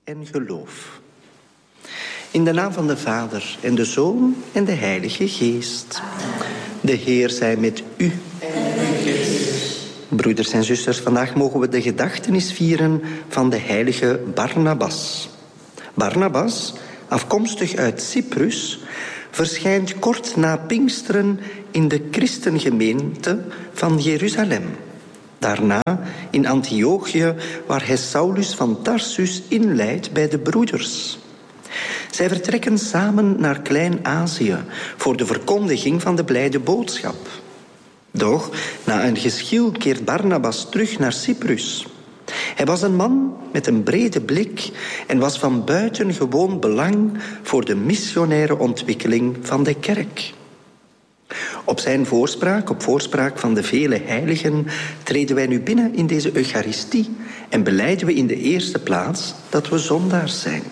en geloof. In de naam van de Vader en de Zoon en de Heilige Geest. De Heer zij met u. Broeders en zusters, vandaag mogen we de gedachtenis vieren van de heilige Barnabas. Barnabas, afkomstig uit Cyprus, verschijnt kort na Pinksteren in de christengemeente van Jeruzalem. Daarna in Antiochië, waar hij Saulus van Tarsus inleidt bij de broeders. Zij vertrekken samen naar Klein-Azië voor de verkondiging van de blijde boodschap. Doch na een geschil keert Barnabas terug naar Cyprus. Hij was een man met een brede blik en was van buitengewoon belang voor de missionaire ontwikkeling van de kerk. Op zijn voorspraak, op voorspraak van de vele heiligen, treden wij nu binnen in deze Eucharistie en belijden we in de eerste plaats dat we zondaars zijn.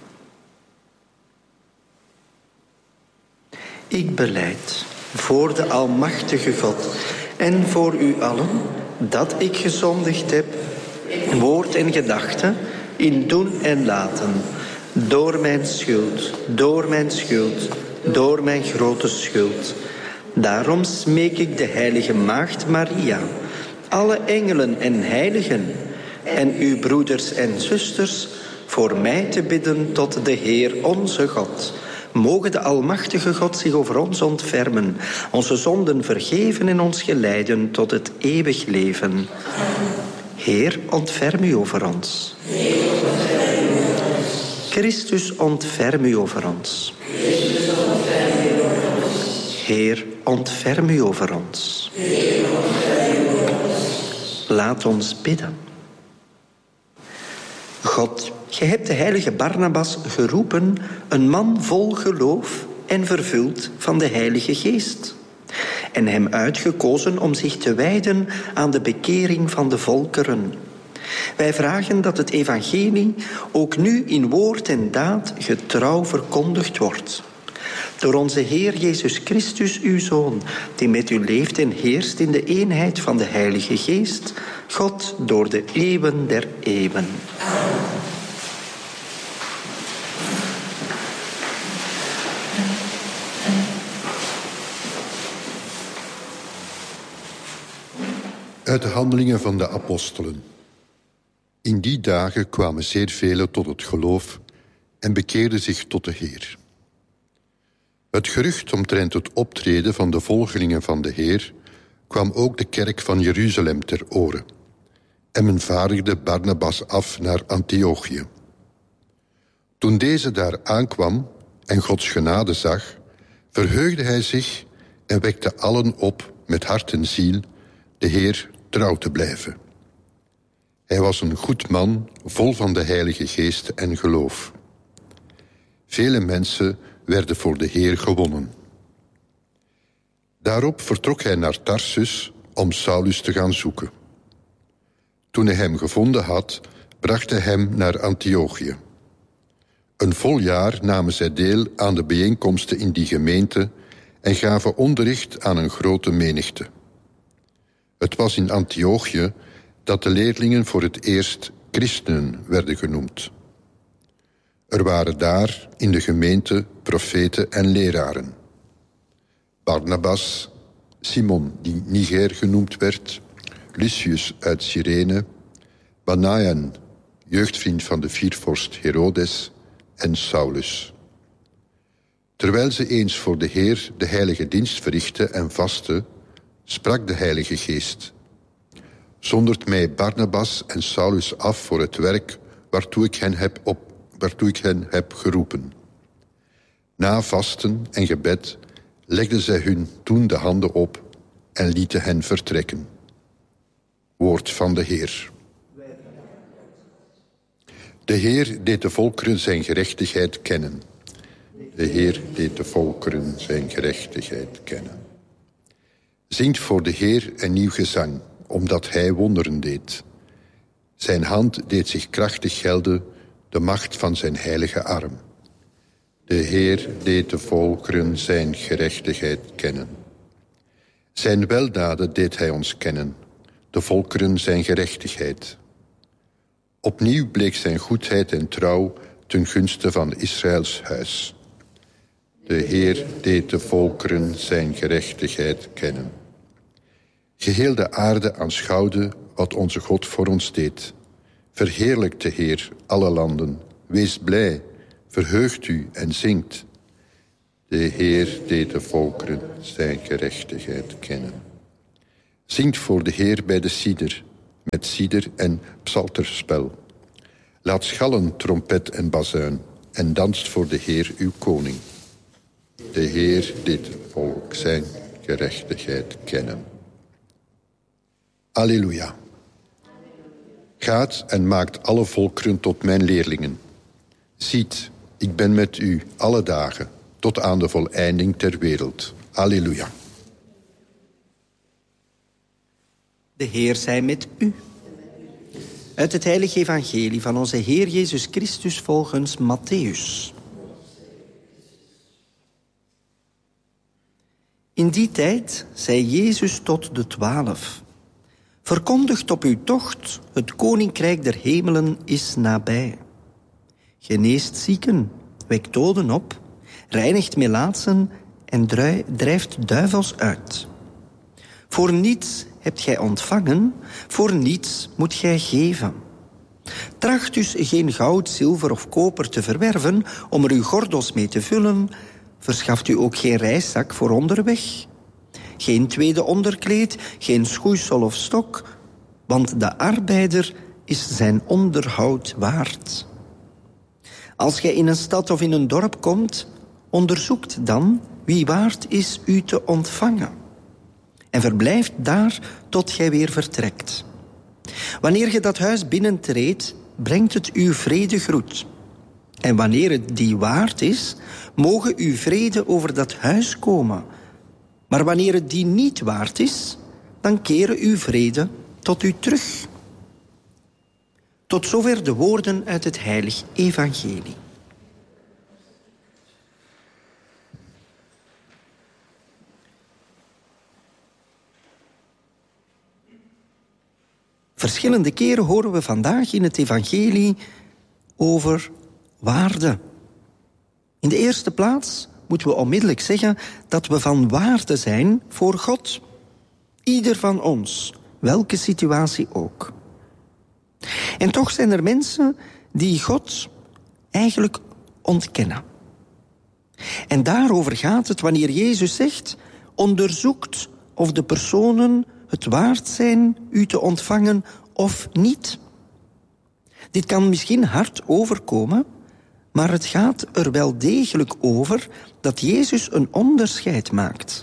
Ik belijd voor de Almachtige God en voor u allen dat ik gezondigd heb, woord en gedachte, in doen en laten, door mijn schuld, door mijn grote schuld. Daarom smeek ik de heilige Maagd Maria, alle engelen en heiligen en uw broeders en zusters voor mij te bidden tot de Heer onze God. Mogen de Almachtige God zich over ons ontfermen, onze zonden vergeven en ons geleiden tot het eeuwig leven. Heer, ontferm u over ons. Christus, ontferm u over ons. Heer, ontferm u over ons. Laat ons bidden. God, gij hebt de heilige Barnabas geroepen, een man vol geloof en vervuld van de Heilige Geest. En hem uitgekozen om zich te wijden aan de bekering van de volkeren. Wij vragen dat het evangelie ook nu in woord en daad getrouw verkondigd wordt. Door onze Heer Jezus Christus, uw Zoon, die met u leeft en heerst in de eenheid van de Heilige Geest, God door de eeuwen der eeuwen. Uit de Handelingen van de Apostelen. In die dagen kwamen zeer velen tot het geloof en bekeerden zich tot de Heer. Het gerucht omtrent het optreden van de volgelingen van de Heer kwam ook de kerk van Jeruzalem ter oren. En men vaardigde Barnabas af naar Antiochië. Toen deze daar aankwam en Gods genade zag, verheugde hij zich en wekte allen op met hart en ziel de Heer trouw te blijven. Hij was een goed man, vol van de Heilige Geest en geloof. Vele mensen werden voor de Heer gewonnen. Daarop vertrok hij naar Tarsus om Saulus te gaan zoeken. Toen hij hem gevonden had, bracht hij hem naar Antiochië. Een vol jaar namen zij deel aan de bijeenkomsten in die gemeente en gaven onderricht aan een grote menigte. Het was in Antiochië dat de leerlingen voor het eerst christenen werden genoemd. Er waren daar in de gemeente profeten en leraren. Barnabas, Simon die Niger genoemd werd, Lucius uit Cyrene, Banaen, jeugdvriend van de viervorst Herodes, en Saulus. Terwijl ze eens voor de Heer de heilige dienst verrichtten en vasten, sprak de Heilige Geest: zondert mij Barnabas en Saulus af voor het werk waartoe ik hen heb geroepen. Na vasten en gebed legden zij hun toen de handen op en lieten hen vertrekken. Woord van de Heer. De Heer deed de volkeren zijn gerechtigheid kennen. De Heer deed de volkeren zijn gerechtigheid kennen. Zingt voor de Heer een nieuw gezang, omdat hij wonderen deed. Zijn hand deed zich krachtig gelden, de macht van zijn heilige arm. De Heer deed de volkeren zijn gerechtigheid kennen. Zijn weldaden deed hij ons kennen, de volkeren zijn gerechtigheid. Opnieuw bleek zijn goedheid en trouw ten gunste van Israëls huis. De Heer deed de volkeren zijn gerechtigheid kennen. Geheel de aarde aanschouwde wat onze God voor ons deed. Verheerlijkt de Heer alle landen. Wees blij, verheugt u en zingt. De Heer deed de volkeren zijn gerechtigheid kennen. Zingt voor de Heer bij de cider, met cider en psalterspel. Laat schallen trompet en bazuin en danst voor de Heer uw koning. De Heer deed het volk zijn gerechtigheid kennen. Alleluia. Gaat en maakt alle volkeren tot mijn leerlingen. Ziet, ik ben met u alle dagen, tot aan de voleinding ter wereld. Alleluia. De Heer zij met u. Uit het heilige evangelie van onze Heer Jezus Christus volgens Mattheüs. In die tijd zei Jezus tot de 12... Verkondigt op uw tocht, het koninkrijk der hemelen is nabij. Geneest zieken, wekt doden op, reinigt melaatsen en drijft duivels uit. Voor niets hebt gij ontvangen, voor niets moet gij geven. Tracht dus geen goud, zilver of koper te verwerven om er uw gordels mee te vullen. Verschaft u ook geen reiszak voor onderweg. Geen tweede onderkleed, geen schoeisel of stok, want de arbeider is zijn onderhoud waard. Als gij in een stad of in een dorp komt, onderzoekt dan wie waard is u te ontvangen. En verblijft daar tot gij weer vertrekt. Wanneer je dat huis binnentreedt, brengt het u vredegroet. En wanneer het die waard is, mogen u vrede over dat huis komen. Maar wanneer het die niet waard is, dan keren uw vrede tot u terug. Tot zover de woorden uit het heilig evangelie. Verschillende keren horen we vandaag in het evangelie over waarde. In de eerste plaats moeten we onmiddellijk zeggen dat we van waarde zijn voor God. Ieder van ons, welke situatie ook. En toch zijn er mensen die God eigenlijk ontkennen. En daarover gaat het wanneer Jezus zegt: onderzoekt of de personen het waard zijn u te ontvangen of niet. Dit kan misschien hard overkomen, maar het gaat er wel degelijk over dat Jezus een onderscheid maakt.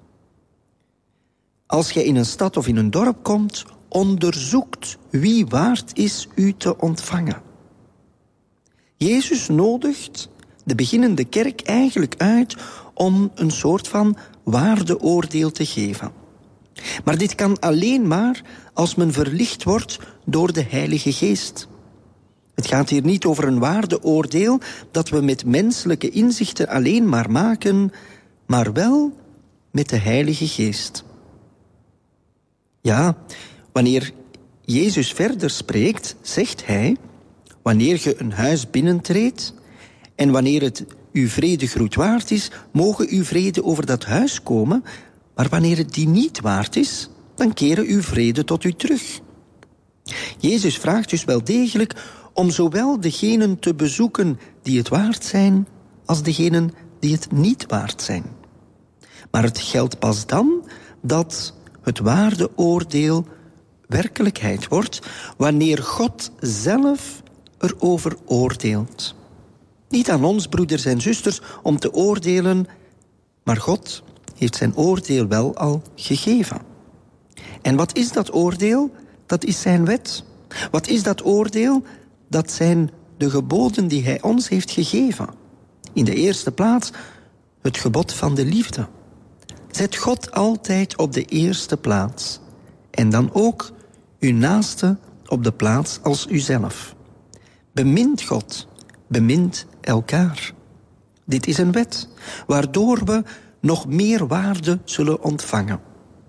Als je in een stad of in een dorp komt, onderzoekt wie waard is u te ontvangen. Jezus nodigt de beginnende kerk eigenlijk uit om een soort van waardeoordeel te geven. Maar dit kan alleen maar als men verlicht wordt door de Heilige Geest. Het gaat hier niet over een waardeoordeel dat we met menselijke inzichten alleen maar maken, maar wel met de Heilige Geest. Ja, wanneer Jezus verder spreekt, zegt hij: wanneer je een huis binnentreedt en wanneer het uw vredegroet waard is, mogen uw vrede over dat huis komen, maar wanneer het die niet waard is, dan keren uw vrede tot u terug. Jezus vraagt dus wel degelijk om zowel degenen te bezoeken die het waard zijn, als degenen die het niet waard zijn. Maar het geldt pas dan dat het waardeoordeel werkelijkheid wordt, wanneer God zelf erover oordeelt. Niet aan ons, broeders en zusters, om te oordelen, maar God heeft zijn oordeel wel al gegeven. En wat is dat oordeel? Dat is zijn wet. Wat is dat oordeel? Dat zijn de geboden die hij ons heeft gegeven. In de eerste plaats het gebod van de liefde. Zet God altijd op de eerste plaats. En dan ook uw naaste op de plaats als uzelf. Bemint God, bemint elkaar. Dit is een wet, waardoor we nog meer waarde zullen ontvangen.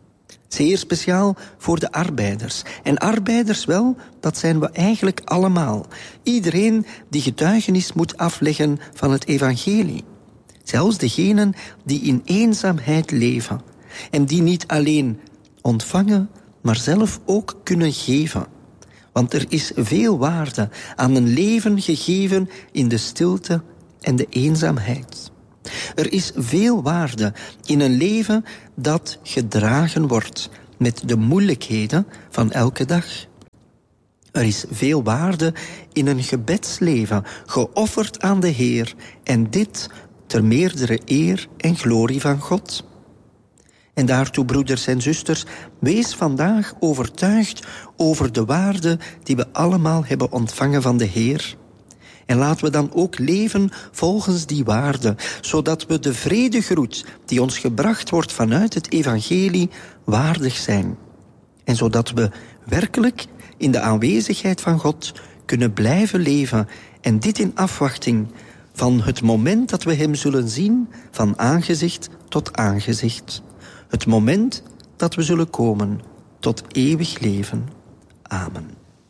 Zeer speciaal voor de arbeiders. En arbeiders wel, dat zijn we eigenlijk allemaal. Iedereen die getuigenis moet afleggen van het evangelie. Zelfs degenen die in eenzaamheid leven. En die niet alleen ontvangen, maar zelf ook kunnen geven. Want er is veel waarde aan een leven gegeven in de stilte en de eenzaamheid. Er is veel waarde in een leven dat gedragen wordt met de moeilijkheden van elke dag. Er is veel waarde in een gebedsleven, geofferd aan de Heer, en dit ter meerdere eer en glorie van God. En daartoe, broeders en zusters, wees vandaag overtuigd over de waarde die we allemaal hebben ontvangen van de Heer. En laten we dan ook leven volgens die waarde, zodat we de vredegroet die ons gebracht wordt vanuit het evangelie waardig zijn. En zodat we werkelijk in de aanwezigheid van God kunnen blijven leven, en dit in afwachting van het moment dat we hem zullen zien van aangezicht tot aangezicht. Het moment dat we zullen komen tot eeuwig leven. Amen.